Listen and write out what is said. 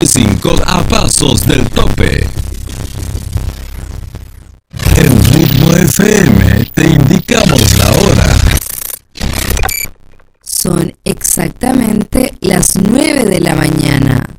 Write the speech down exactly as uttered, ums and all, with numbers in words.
cinco a pasos del tope. En Ritmo F M te indicamos la hora. Son exactamente las nueve de la mañana.